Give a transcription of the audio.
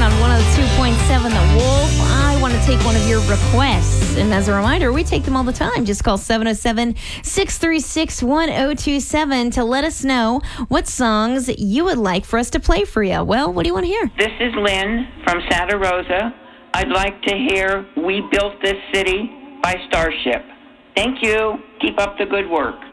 on 102.7 The Wolf. I want to take one of your requests. And as a reminder, we take them all the time. Just call 707-636-1027 to let us know what songs you would like for us to play for you. Well, what do you want to hear? This is Lynn from Santa Rosa. I'd like to hear We Built This City by Starship. Thank you. Keep up the good work.